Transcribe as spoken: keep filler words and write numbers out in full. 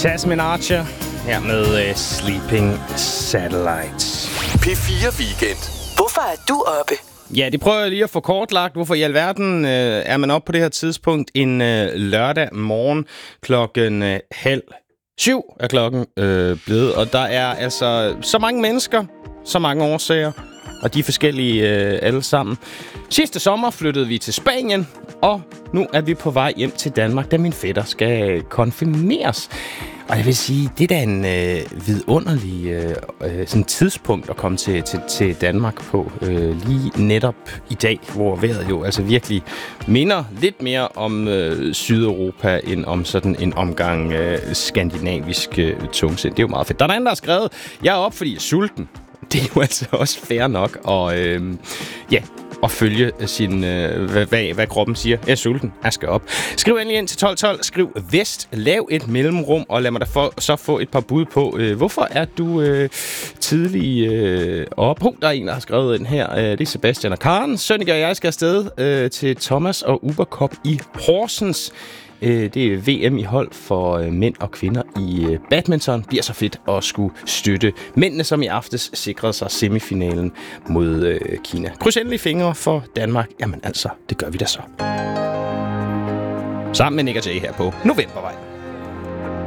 Jasmine Archer her med uh, Sleeping Satellites. P fire Weekend. Hvorfor er du oppe? Ja, det prøver jeg lige at få kortlagt. Hvorfor i alverden øh, er man oppe på det her tidspunkt en øh, lørdag morgen klokken øh, halv syv er klokken øh, blevet. Og der er altså så mange mennesker, så mange årsager, og de er forskellige øh, alle sammen. Sidste sommer flyttede vi til Spanien, og nu er vi på vej hjem til Danmark, da min fætter skal konfirmeres. Og jeg vil sige, det er da en øh, vidunderlig øh, sådan tidspunkt at komme til, til, til Danmark på. Øh, lige netop i dag, hvor vejret jo altså virkelig minder lidt mere om øh, Sydeuropa, end om sådan en omgang øh, skandinavisk øh, tungsind. Det er jo meget fedt. Der er en anden, der har skrevet, jeg er op, fordi jeg er sulten. Det er jo altså også fair nok at, øh, ja, at følge sin, øh, hvad, hvad, hvad kroppen siger. Jeg er sulten, jeg skal op. Skriv endelig ind til tolv tolv, skriv vest, lav et mellemrum, og lad mig da for, så få et par bud på, øh, hvorfor er du øh, tidlig øh, op? Oh, der er en, der har skrevet ind her. Øh, det er Sebastian og Karen. Sønneke og jeg skal afsted øh, til Thomas og Uber Cup i Horsens. Det er V M i hold for mænd og kvinder i badminton. Det bliver så fedt at skulle støtte mændene, som i aftes sikrede sig semifinalen mod Kina. Kryds endelig fingre for Danmark. Jamen altså, det gør vi da så. Sammen med Nick og Jay her på Novembervej.